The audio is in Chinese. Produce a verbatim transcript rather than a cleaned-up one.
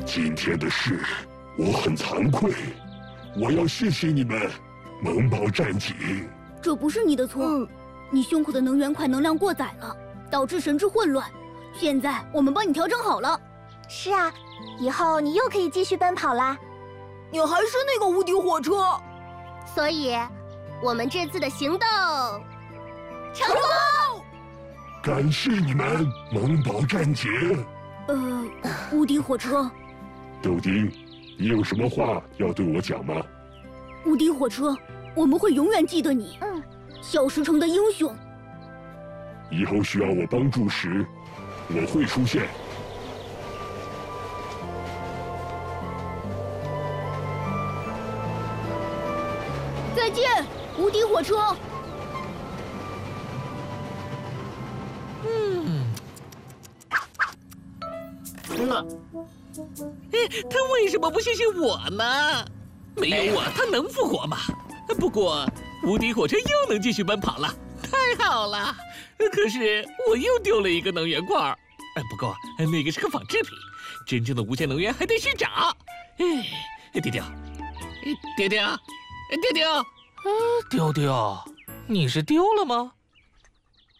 今天的事我很惭愧，我要谢谢你们，萌宝战警。 这不是你的错，嗯、你胸口的能源块能量过载了，导致神志混乱。现在我们帮你调整好了。 是啊，以后你又可以继续奔跑啦。 你还是那个无敌火车， 所以，我们这次的行动成功。 感谢你们，萌宝战警。 呃，无敌火车。 豆丁，你有什么话要对我讲吗？ 无敌火车，我们会永远记得你。 嗯， 小石城的英雄。 以后需要我帮助时，我会出现。 再见，无敌火车。 嗯，那，哎，他为什么不谢谢我呢？没有我，他能复活吗？不过，无敌火车又能继续奔跑了，太好了！可是我又丢了一个能源块儿，不过那个是个仿制品，真正的无限能源还得去找。哎，丢丢，丢丢，丢丢。 丢丢，你是丢了吗？